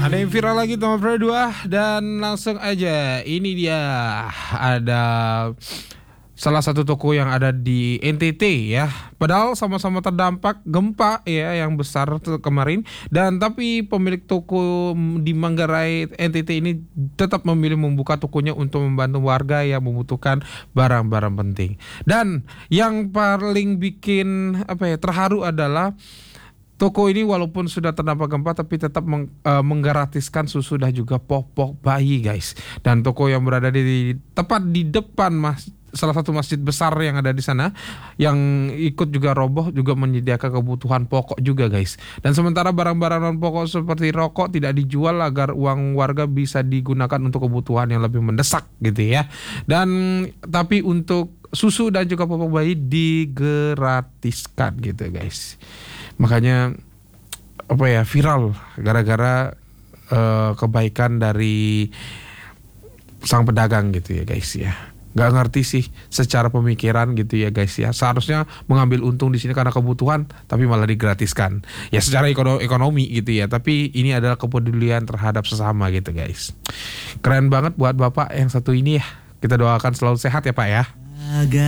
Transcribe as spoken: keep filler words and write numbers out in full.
Ada yang viral lagi teman dua dan langsung aja ini dia ada salah satu toko yang ada di N T T ya. Padahal sama-sama terdampak gempa ya yang besar kemarin, dan tapi pemilik toko di Manggarai N T T ini tetap memilih membuka tokonya untuk membantu warga yang membutuhkan barang-barang penting. Dan yang paling bikin apa ya terharu adalah toko ini walaupun sudah terdampak gempa tapi tetap meng, uh, menggratiskan susu dan juga popok bayi guys. Dan toko yang berada di tepat di depan mas, salah satu masjid besar yang ada di sana yang ikut juga roboh juga menyediakan kebutuhan pokok juga guys. Dan sementara barang-barang non pokok seperti rokok tidak dijual agar uang warga bisa digunakan untuk kebutuhan yang lebih mendesak gitu ya. Dan tapi untuk susu dan juga popok bayi digratiskan gitu guys. Makanya apa ya viral gara-gara uh, kebaikan dari sang pedagang gitu ya guys ya. Gak ngerti sih secara pemikiran gitu ya guys ya. Seharusnya mengambil untung di sini karena kebutuhan tapi malah digratiskan. Ya secara ekonomi, ekonomi gitu ya. Tapi ini adalah kepedulian terhadap sesama gitu guys. Keren banget buat Bapak yang satu ini ya. Kita doakan selalu sehat ya Pak ya.